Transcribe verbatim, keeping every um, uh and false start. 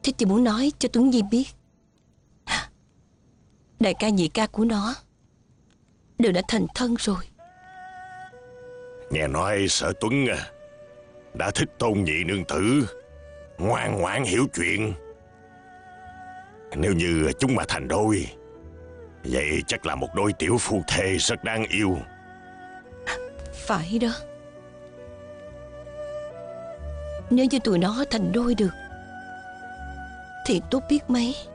Thế chị muốn nói cho Tuấn Nhi biết, đại ca nhị ca của nó đều đã thành thân rồi. Nghe nói Sở Tuấn à, đã thích Tôn Nhị nương tử, ngoan ngoãn hiểu chuyện. Nếu như chúng mà thành đôi, vậy chắc là một đôi tiểu phu thê rất đáng yêu. Phải đó. Nếu như tụi nó thành đôi được thì tốt biết mấy.